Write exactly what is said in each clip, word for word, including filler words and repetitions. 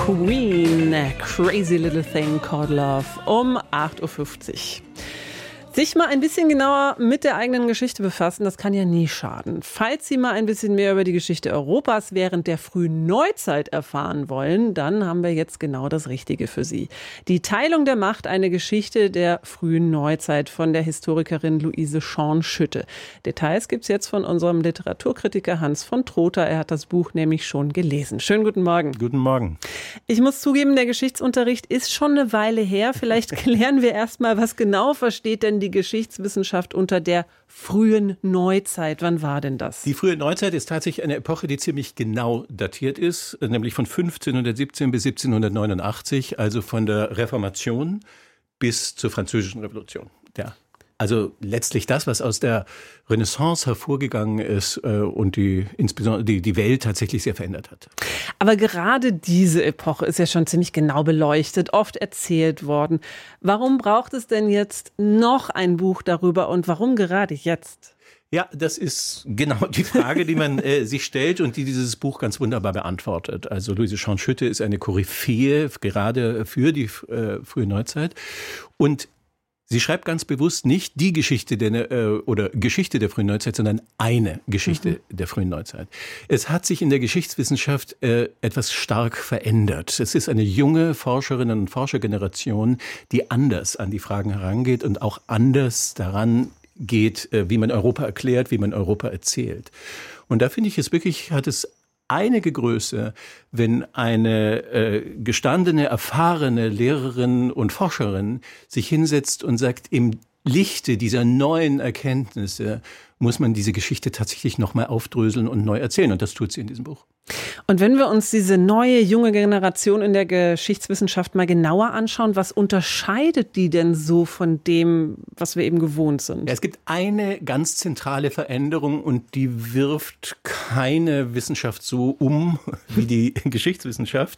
Queen, Crazy Little Thing Called Love, um acht Uhr fünfzig. Sich mal ein bisschen genauer mit der eigenen Geschichte befassen, das kann ja nie schaden. Falls Sie mal ein bisschen mehr über die Geschichte Europas während der frühen Neuzeit erfahren wollen, dann haben wir jetzt genau das Richtige für Sie. Die Teilung der Macht, eine Geschichte der frühen Neuzeit von der Historikerin Luise Schorn-Schütte. Details gibt's jetzt von unserem Literaturkritiker Hans von Trotha. Er hat das Buch nämlich schon gelesen. Schönen guten Morgen. Guten Morgen. Ich muss zugeben, der Geschichtsunterricht ist schon eine Weile her. Vielleicht klären wir erst mal, was genau versteht denn die Geschichtswissenschaft unter der frühen Neuzeit. Wann war denn das? Die frühe Neuzeit ist tatsächlich eine Epoche, die ziemlich genau datiert ist, nämlich von fünfzehnhundertsiebzehn bis siebzehnhundertneunundachtzig, also von der Reformation bis zur Französischen Revolution. Ja. Also letztlich das, was aus der Renaissance hervorgegangen ist äh, und die insbesondere die, die Welt tatsächlich sehr verändert hat. Aber gerade diese Epoche ist ja schon ziemlich genau beleuchtet, oft erzählt worden. Warum braucht es denn jetzt noch ein Buch darüber und warum gerade jetzt? Ja, das ist genau die Frage, die man äh, sich stellt und die dieses Buch ganz wunderbar beantwortet. Also Luise Schorn-Schütte ist eine Koryphäe gerade für die äh, frühe Neuzeit und sie schreibt ganz bewusst nicht die Geschichte der, äh, oder Geschichte der frühen Neuzeit, sondern eine Geschichte mhm. der frühen Neuzeit. Es hat sich in der Geschichtswissenschaft äh, etwas stark verändert. Es ist eine junge Forscherinnen- und Forschergeneration, die anders an die Fragen herangeht und auch anders daran geht, äh, wie man Europa erklärt, wie man Europa erzählt. Und da finde ich es wirklich, hat es einige Größe, wenn eine äh, gestandene, erfahrene Lehrerin und Forscherin sich hinsetzt und sagt, im Lichte dieser neuen Erkenntnisse muss man diese Geschichte tatsächlich nochmal aufdröseln und neu erzählen. Und das tut sie in diesem Buch. Und wenn wir uns diese neue, junge Generation in der Geschichtswissenschaft mal genauer anschauen, was unterscheidet die denn so von dem, was wir eben gewohnt sind? Ja, es gibt eine ganz zentrale Veränderung und die wirft keine Wissenschaft so um wie die Geschichtswissenschaft.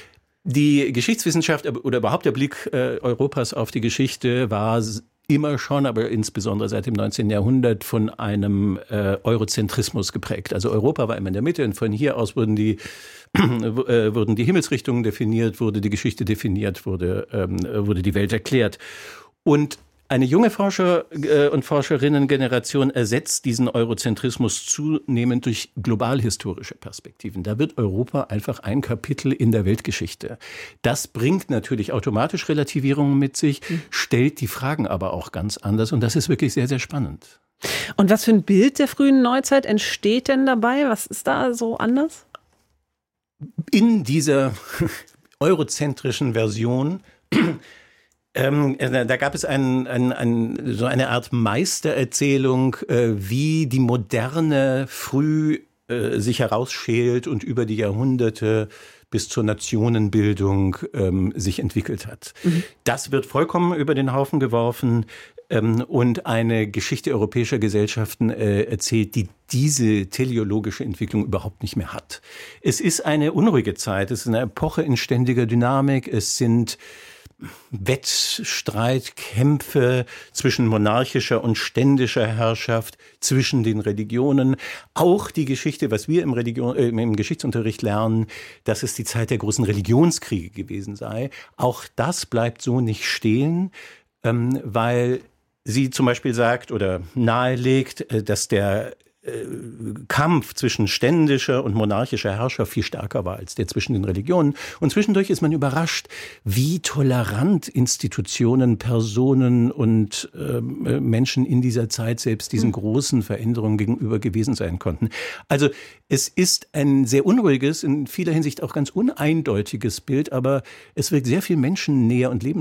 Die Geschichtswissenschaft oder überhaupt der Blick äh, Europas auf die Geschichte war immer schon, aber insbesondere seit dem neunzehnten Jahrhundert von einem äh, Eurozentrismus geprägt. Also Europa war immer in der Mitte und von hier aus wurden die, äh, wurden die Himmelsrichtungen definiert, wurde die Geschichte definiert, wurde, ähm, wurde die Welt erklärt. Und eine junge Forscher- äh, und Forscherinnen-Generation ersetzt diesen Eurozentrismus zunehmend durch globalhistorische Perspektiven. Da wird Europa einfach ein Kapitel in der Weltgeschichte. Das bringt natürlich automatisch Relativierungen mit sich, stellt die Fragen aber auch ganz anders. Und das ist wirklich sehr, sehr spannend. Und was für ein Bild der frühen Neuzeit entsteht denn dabei? Was ist da so anders? In dieser eurozentrischen Version Ähm, da gab es ein, ein, ein, so eine Art Meistererzählung, äh, wie die Moderne früh äh, sich herausschält und über die Jahrhunderte bis zur Nationenbildung ähm, sich entwickelt hat. Mhm. Das wird vollkommen über den Haufen geworfen ähm, und eine Geschichte europäischer Gesellschaften äh, erzählt, die diese teleologische Entwicklung überhaupt nicht mehr hat. Es ist eine unruhige Zeit, es ist eine Epoche in ständiger Dynamik, es sind Wettstreit, Kämpfe zwischen monarchischer und ständischer Herrschaft, zwischen den Religionen. Auch die Geschichte, was wir im, Religion, äh, im Geschichtsunterricht lernen, dass es die Zeit der großen Religionskriege gewesen sei. Auch das bleibt so nicht stehen, ähm, weil sie zum Beispiel sagt oder nahelegt, äh, dass der Kampf zwischen ständischer und monarchischer Herrscher viel stärker war als der zwischen den Religionen. Und zwischendurch ist man überrascht, wie tolerant Institutionen, Personen und äh, Menschen in dieser Zeit selbst diesen großen Veränderungen gegenüber gewesen sein konnten. Also es ist ein sehr unruhiges, in vieler Hinsicht auch ganz uneindeutiges Bild, aber es wirkt sehr viel menschennäher und lebensnäher